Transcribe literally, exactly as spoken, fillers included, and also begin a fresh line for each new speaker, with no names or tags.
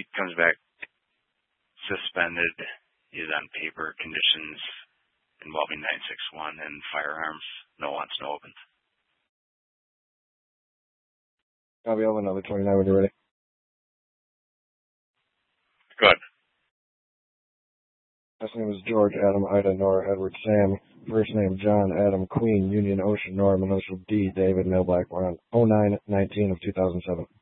he comes back suspended. He's on paper conditions involving nine six one and firearms. No wants, no opens.
Copy, I'll have another twenty-nine when you're ready.
Good.
Last name is George, Adam, Ida, Nora, Edward, Sam. First name John, Adam, Queen, Union, Ocean, Norman, Ocean, D, David, Male Black, one, oh nine nineteen of two thousand seven.